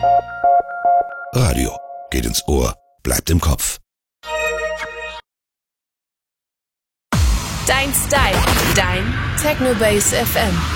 Radio geht ins Ohr, bleibt im Kopf. Dein Style, dein Technobase FM.